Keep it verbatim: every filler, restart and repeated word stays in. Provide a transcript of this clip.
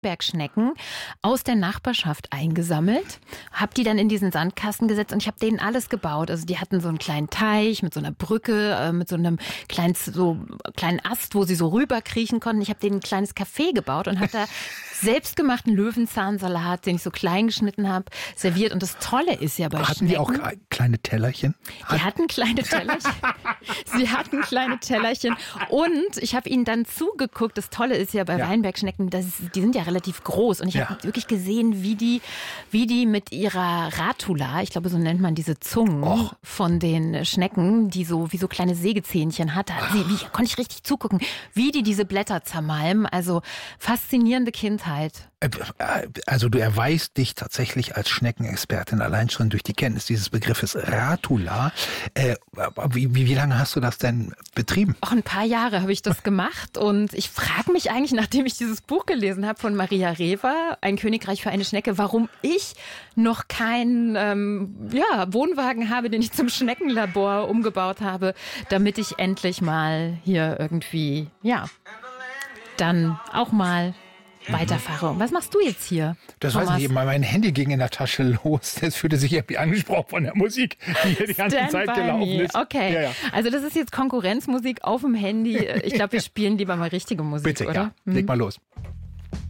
Bergschnecken aus der Nachbarschaft eingesammelt, habe die dann in diesen Sandkasten gesetzt und ich habe denen alles gebaut. Also die hatten so einen kleinen Teich mit so einer Brücke, äh, mit so einem kleinen, so kleinen Ast, wo sie so rüberkriechen konnten. Ich habe denen ein kleines Café gebaut und habe da selbstgemachten Löwenzahnsalat, den ich so klein geschnitten habe, serviert. Und das Tolle ist ja bei Hatten Schnecken... die auch kleine Tellerchen? Die hatten kleine Tellerchen. Sie hatten kleine Tellerchen. Und ich habe ihnen dann zugeguckt. Das Tolle ist ja bei Ja. Weinbergschnecken, das ist, die sind ja relativ groß. Und ich Ja. habe wirklich gesehen, wie die, wie die mit ihrer Ratula, ich glaube, so nennt man diese Zungen Och. von den Schnecken, die so wie so kleine Sägezähnchen hat. Da hat sie, wie, konnte ich richtig zugucken, wie die diese Blätter zermalmen. Also faszinierende Kindheit. Äh, Also du erweist dich tatsächlich als Schneckenexpertin allein schon durch die Kenntnis dieses Begriffes Ratula. Äh, wie, wie, wie lange hast du das denn betrieben? Auch ein paar Jahre habe ich das gemacht und ich frage mich eigentlich, nachdem ich dieses Buch gelesen habe von Maria Rewa, Ein Königreich für eine Schnecke, warum ich noch keinen ähm, ja, Wohnwagen habe, den ich zum Schneckenlabor umgebaut habe, damit ich endlich mal hier irgendwie, ja, dann auch mal weiterfahre. Und was machst du jetzt hier? Das weiß ich nicht, mein Handy ging in der Tasche los. Das fühlte sich irgendwie angesprochen von der Musik, die hier die ganze Stand Zeit by gelaufen me. ist. Okay, Ja, ja. also das ist jetzt Konkurrenzmusik auf dem Handy. Ich glaube, wir spielen lieber mal richtige Musik, Bitte, oder? ja. Leg mal los.